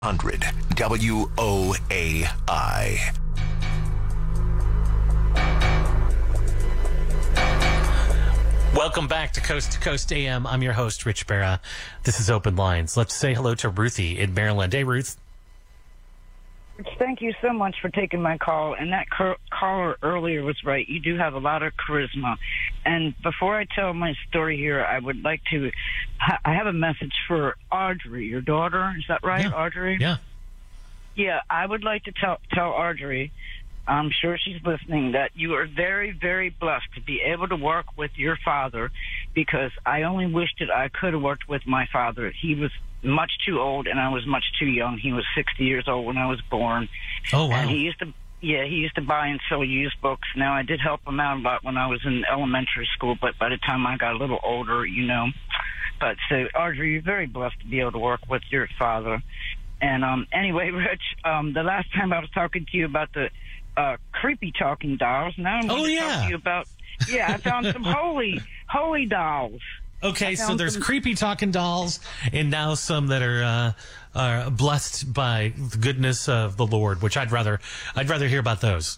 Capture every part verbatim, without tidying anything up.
one hundred W O A I. Welcome back to Coast to Coast A M. I'm your host, Rich Barra. This is Open Lines. Let's say hello to Ruthie in Maryland. Hey, Ruth. Thank you so much for taking my call. And that cur- caller earlier was right. You do have a lot of charisma. And before I tell my story here, I would like to, ha- I have a message for Audrey, your daughter. Is that right, Yeah. Audrey? Yeah. Yeah, I would like to tell, tell Audrey, I'm sure she's listening, that you are very, very blessed to be able to work with your father, because I only wish that I could have worked with my father. He was much too old and I was much too young. He was sixty years old when I was born. Oh, wow. And he used to, yeah, he used to buy and sell used books. Now, I did help him out a lot when I was in elementary school, but by the time I got a little older, you know. But so, Audrey, you're very blessed to be able to work with your father. And um, anyway, Rich, um, the last time I was talking to you about the uh, creepy talking dolls, now I'm going Oh, to yeah. talk to you about, yeah, I found some holy, holy dolls. Okay, I so found there's some- creepy talking dolls, and now some that are uh, are blessed by the goodness of the Lord, which I'd rather I'd rather hear about those.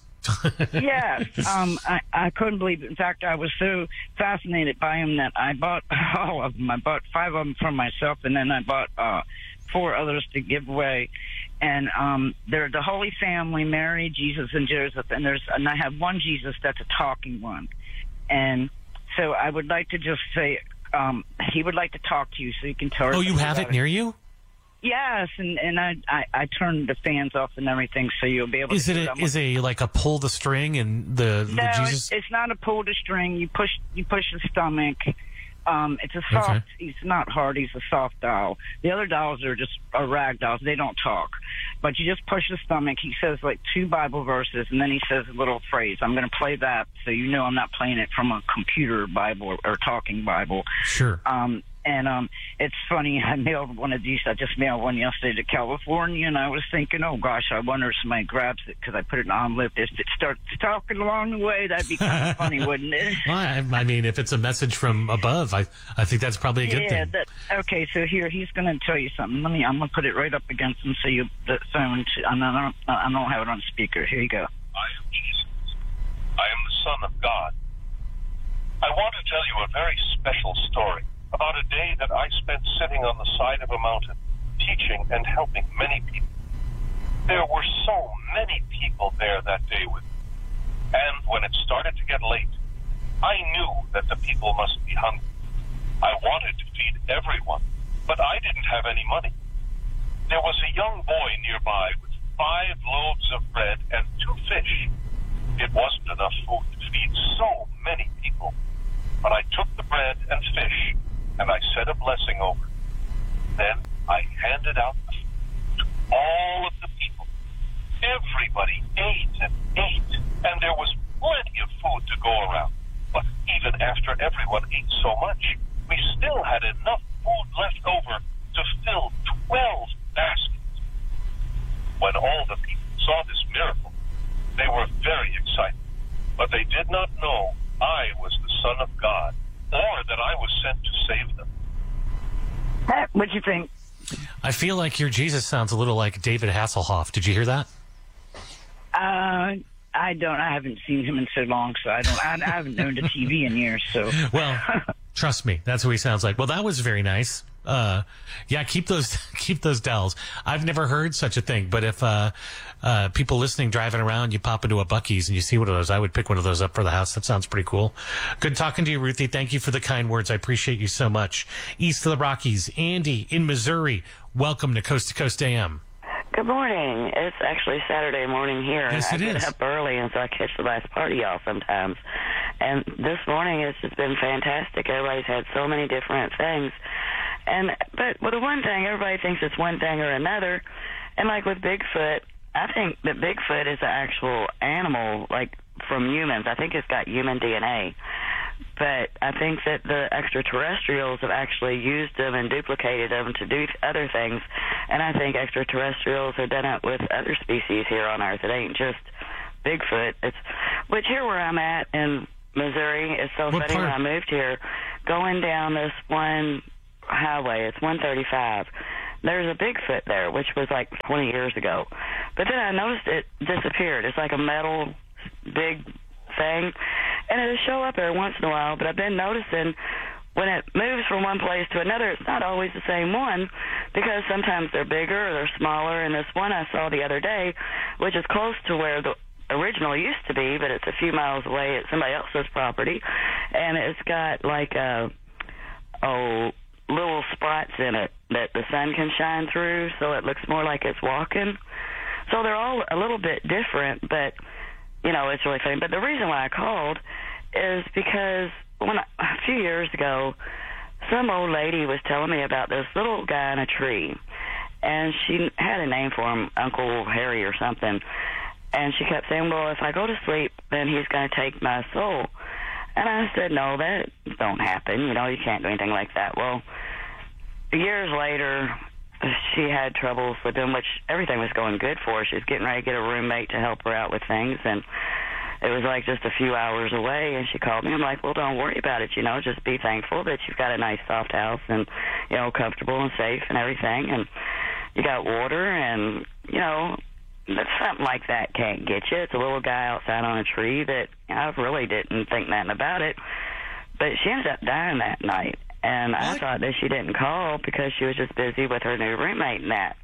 Yes, um, I, I couldn't believe it. In fact, I was so fascinated by them that I bought all of them. I bought five of them for myself, and then I bought uh, four others to give away. And um, they're the Holy Family, Mary, Jesus, and Joseph. And there's and I have one Jesus that's a talking one. And so I would like to just say um, he would like to talk to you, so you can tell her. Oh, you have it near you? Yes, and, and I, I I turned the fans off and everything, so you'll be able Is to. it a, is a like a pull the string and the, the No, Jesus? it's, it's not a pull the string. You push you push the stomach. Um, it's a soft. Okay. He's not hard. He's a soft doll. The other dolls are just are rag dolls. They don't talk, but you just push the stomach. He says like two Bible verses, and then he says a little phrase. I'm going to play that, so you know I'm not playing it from a computer Bible or, or talking Bible. Sure. Um, and um, it's funny. I mailed one of these. I just mailed one yesterday to California, and I was thinking, oh gosh, I wonder if somebody grabs it because I put it in an envelope. If it starts talking along the way, that'd be kind of funny, wouldn't it? Well, I, I mean, if it's a message from above, I I think that's probably a good Yeah. thing. That, okay. So here, he's going to tell you something. Let me. I'm going to put it right up against him so you the phone. And I don't. I don't have it on speaker. Here you go. I am Jesus. I am the Son of God. I want to tell you a very special story about a day that I spent sitting on the side of a mountain, teaching and helping many people. There were so many people there that day with me. And when it started to get late, I knew that the people must be hungry. I wanted to feed everyone, but I didn't have any money. There was a young boy nearby with five loaves of bread and two fish. It wasn't enough food to feed so many people, but I took the bread and fish and I said a blessing over it. Then I handed out the food to all of the people. Everybody ate and ate, and there was plenty of food to go around. But even after everyone ate so much, we still had enough food left over to fill twelve baskets. When all the people saw this miracle, they were very excited, but they did not know I was the Son of God, or that I was sent to save them. Hey, what'd you think? I feel like your Jesus sounds a little like David Hasselhoff. Did you hear that? Uh, I don't. I haven't seen him in so long, so I don't. I, I haven't known the T V in years. So Well, trust me, that's what he sounds like. Well, that was very nice. Uh, yeah, keep those, keep those dolls. I've never heard such a thing, but if, uh, uh, people listening, driving around, you pop into a Buc-ee's and you see one of those, I would pick one of those up for the house. That sounds pretty cool. Good talking to you, Ruthie. Thank you for the kind words. I appreciate you so much. East of the Rockies, Andy in Missouri. Welcome to Coast to Coast A M. Good morning. It's actually Saturday morning here. Yes, and it I is. get up early, and so I catch the last part of y'all sometimes. And this morning it's just been fantastic. Everybody's had so many different things. And but with the one thing, everybody thinks it's one thing or another. And like with Bigfoot, I think that Bigfoot is an actual animal, like from humans. I think it's got human D N A. But I think that the extraterrestrials have actually used them and duplicated them to do other things. And I think extraterrestrials have done it with other species here on Earth. It ain't just Bigfoot. It's which here where I'm at in Missouri is so What funny. part? When I moved here, going down this one highway, it's one thirty-five. there's a Bigfoot there, which was like twenty years ago. But then I noticed it disappeared. It's like a metal big thing, and it'll show up every once in a while. But I've been noticing when it moves from one place to another, it's not always the same one, because sometimes they're bigger or they're smaller. And this one I saw the other day, which is close to where the original used to be, but it's a few miles away at somebody else's property, and it's got like a oh little spots in it that the sun can shine through, so it looks more like it's walking. So they're all a little bit different, but you know, it's really funny. But the reason why I called is because when I, a few years ago, some old lady was telling me about this little guy in a tree, and she had a name for him, Uncle Harry or something. And she kept saying, well, if I go to sleep, then he's going to take my soul. And I said, no, that don't happen. You know, you can't do anything like that. Well, years later, she had trouble sleeping, which everything was going good for her. She was getting ready to get a roommate to help her out with things, and it was like just a few hours away, and she called me. I'm like, well, don't worry about it, you know, just be thankful that you've got a nice soft house and, you know, comfortable and safe and everything, and you got water, and, you know, but something like that can't get you. It's a little guy outside on a tree that I really didn't think nothing about it. But she ended up dying that night. And I thought that she didn't call because she was just busy with her new roommate and that.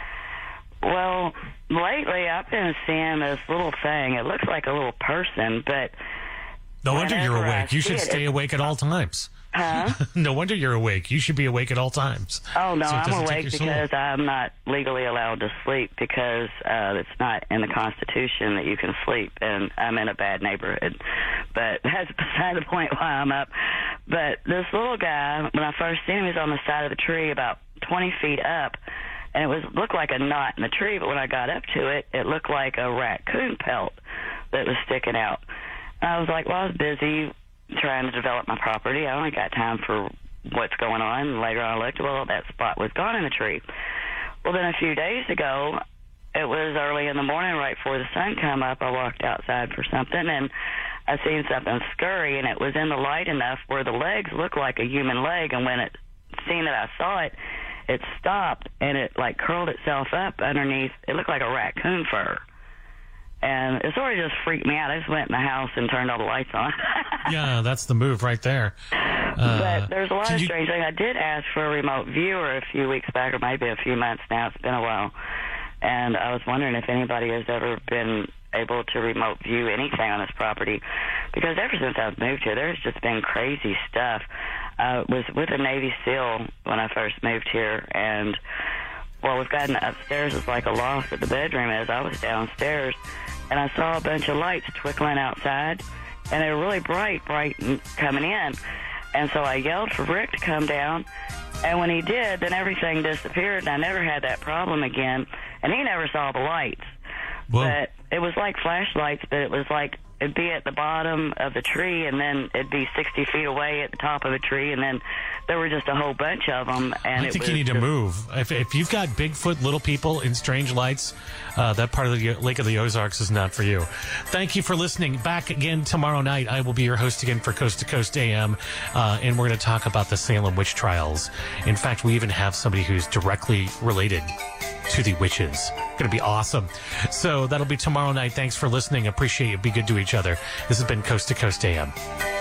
Well, lately I've been seeing this little thing. It looks like a little person, but... No wonder you're whenever I awake. You see should it, stay it's- awake at all times. Huh? No wonder you're awake. You should be awake at all times. Oh, no, So it I'm doesn't take awake your soul. because I'm not legally allowed to sleep because uh, it's not in the Constitution that you can sleep, and I'm in a bad neighborhood. But that's beside the point why I'm up. But this little guy, when I first seen him, he was on the side of the tree about twenty feet up, and it was looked like a knot in the tree, but when I got up to it, it looked like a raccoon pelt that was sticking out. And I was like, well, I was busy trying to develop my property. I only got time for what's going on. And later on I looked, well, that spot was gone in the tree. Well, then a few days ago, it was early in the morning, right before the sun come up, I walked outside for something, and I seen something scurry, and it was in the light enough where the legs looked like a human leg, and when it seen that I saw it, it stopped, and it, like, curled itself up underneath. It looked like a raccoon fur. And it sort of just freaked me out. I just went in the house and turned all the lights on. Yeah, that's the move right there. Uh, But there's a lot can of you- strange things. I did ask for a remote viewer a few weeks back, or maybe a few months now. It's been a while. And I was wondering if anybody has ever been able to remote view anything on this property. Because ever since I've moved here, there's just been crazy stuff. I was with a Navy SEAL when I first moved here, and well, we've gotten upstairs. It's like a loft that the bedroom is. I was downstairs, and I saw a bunch of lights twinkling outside, and they were really bright, bright and coming in. And so I yelled for Rick to come down, and when he did, then everything disappeared, and I never had that problem again, and he never saw the lights. Whoa. But it was like flashlights, but it was like it'd be at the bottom of the tree, and then it'd be sixty feet away at the top of a tree, and then there were just a whole bunch of them. And I it think was you need to just- move. If, if you've got Bigfoot, little people, in strange lights, uh, that part of the Lake of the Ozarks is not for you. Thank you for listening. Back again tomorrow night. I will be your host again for Coast to Coast A M, uh, and we're going to talk about the Salem witch trials. In fact, we even have somebody who's directly related to the witches. Going to be awesome. So that'll be tomorrow night. Thanks for listening. Appreciate you. Be good to each other. This has been Coast to Coast A M.